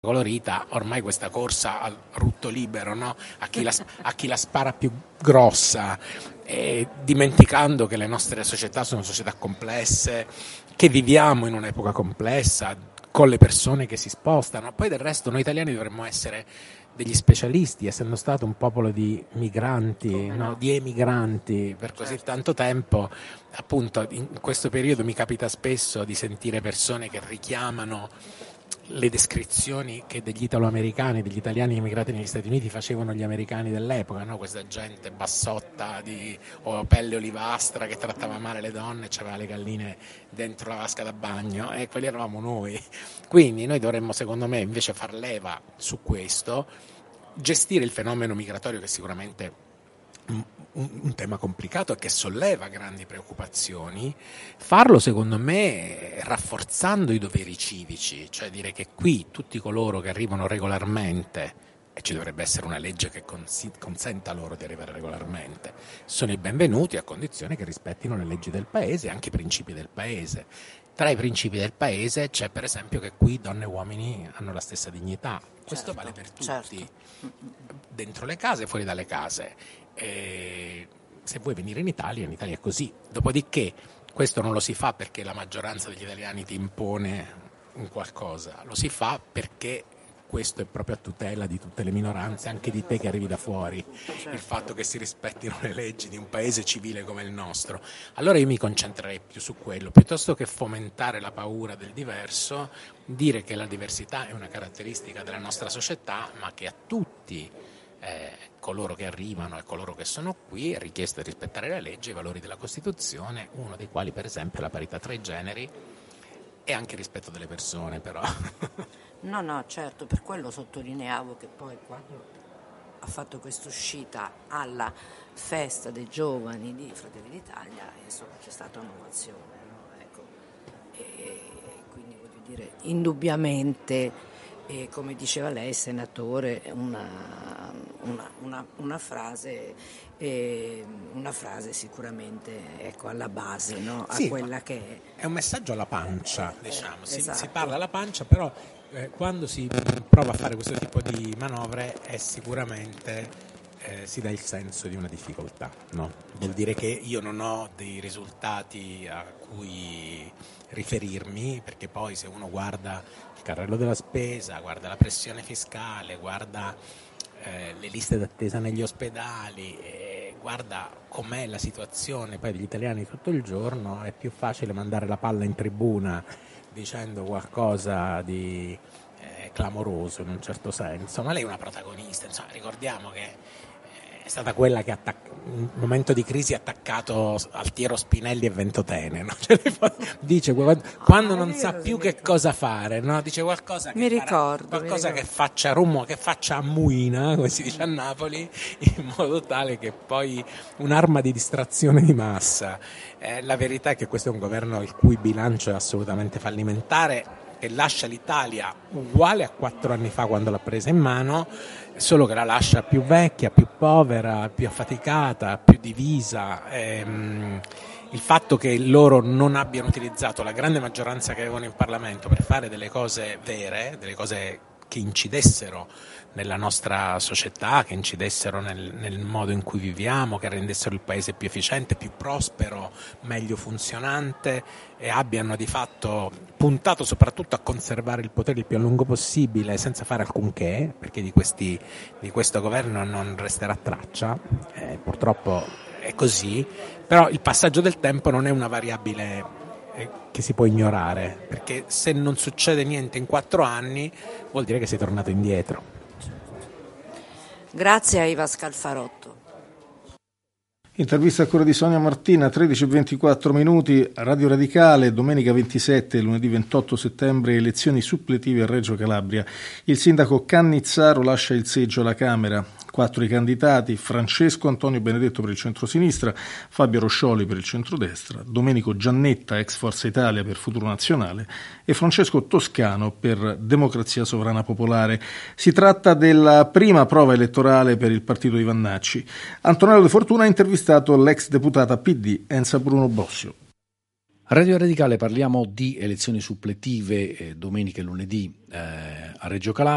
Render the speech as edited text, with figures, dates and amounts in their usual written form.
colorita, ormai questa corsa al rutto libero, no? a chi la spara più grossa, dimenticando che le nostre società sono società complesse, che viviamo in un'epoca complessa, con le persone che si spostano. Poi del resto noi italiani dovremmo essere degli specialisti, essendo stato un popolo di migranti, no? Di emigranti per così tanto tempo. Appunto in questo periodo mi capita spesso di sentire persone che richiamano le descrizioni che degli italo-americani, degli italiani immigrati negli Stati Uniti facevano gli americani dell'epoca, no? Questa gente bassotta o pelle olivastra che trattava male le donne e c'aveva le galline dentro la vasca da bagno, e quelli eravamo noi. Quindi noi dovremmo, secondo me, invece far leva su questo, gestire il fenomeno migratorio, che sicuramente un tema complicato e che solleva grandi preoccupazioni, farlo secondo me rafforzando i doveri civici, cioè dire che qui tutti coloro che arrivano regolarmente, e ci dovrebbe essere una legge che consenta loro di arrivare regolarmente, sono i benvenuti a condizione che rispettino le leggi del paese e anche i principi del paese. Tra i principi del paese c'è per esempio che qui donne e uomini hanno la stessa dignità. Questo vale per tutti, dentro le case e fuori dalle case. Se vuoi venire in Italia è così. Dopodiché questo non lo si fa perché la maggioranza degli italiani ti impone un qualcosa, lo si fa perché questo è proprio a tutela di tutte le minoranze, anche di te che arrivi da fuori, il fatto che si rispettino le leggi di un paese civile come il nostro. Allora io mi concentrerei più su quello, piuttosto che fomentare la paura del diverso, dire che la diversità è una caratteristica della nostra società, ma che a tutti coloro che arrivano e coloro che sono qui è richiesto di rispettare le leggi e i valori della Costituzione, uno dei quali per esempio è la parità tra i generi e anche il rispetto delle persone, però. No, certo, per quello sottolineavo che poi quando ha fatto questa uscita alla festa dei giovani di Fratelli d'Italia, insomma, c'è stata un'ovazione, no? Ecco. E quindi voglio dire, indubbiamente, come diceva lei, senatore, una frase sicuramente, ecco, alla base, no? A Sì, quella che è un messaggio alla pancia, diciamo. Esatto. Si parla alla pancia, però quando si prova a fare questo tipo di manovre è sicuramente si dà il senso di una difficoltà, no? Vuol dire che io non ho dei risultati a cui riferirmi, perché poi se uno guarda il carrello della spesa, guarda la pressione fiscale, guarda le liste d'attesa negli ospedali, guarda com'è la situazione poi degli italiani tutto il giorno, è più facile mandare la palla in tribuna dicendo qualcosa di clamoroso in un certo senso, ma lei è una protagonista, insomma, ricordiamo che è stata quella che in un momento di crisi ha attaccato Altiero Spinelli e Ventotene, no? Cioè, dice quando non sa più che cosa fare, no? Dice qualcosa che faccia rumore, che faccia ammuina, come si dice a Napoli, in modo tale che poi un'arma di distrazione di massa. La verità è che questo è un governo il cui bilancio è assolutamente fallimentare, che lascia l'Italia uguale a 4 anni fa quando l'ha presa in mano, solo che la lascia più vecchia, più povera, più affaticata, più divisa. Il fatto che loro non abbiano utilizzato la grande maggioranza che avevano in Parlamento per fare delle cose vere, delle cose che incidessero nella nostra società, che incidessero nel modo in cui viviamo, che rendessero il paese più efficiente, più prospero, meglio funzionante, e abbiano di fatto puntato soprattutto a conservare il potere il più a lungo possibile senza fare alcunché, perché di questo governo non resterà traccia, purtroppo è così, però il passaggio del tempo non è una variabile che si può ignorare, perché se non succede niente in 4 anni vuol dire che sei tornato indietro. Grazie a Iva Scalfarotto. Intervista a cura di Sonia Martina, 13:24, Radio Radicale, domenica 27 e lunedì 28 settembre, elezioni suppletive a Reggio Calabria. Il sindaco Cannizzaro lascia il seggio alla Camera. 4 i candidati: Francesco Antonio Benedetto per il centrosinistra, Fabio Roscioli per il centrodestra, Domenico Giannetta, ex Forza Italia per Futuro Nazionale, e Francesco Toscano per Democrazia Sovrana Popolare. Si tratta della prima prova elettorale per il partito di Vannacci. Antonello De Fortuna ha intervistato l'ex deputata PD Enza Bruno Bossio. Radio Radicale, parliamo di elezioni suppletive domenica e lunedì a Reggio Calabria.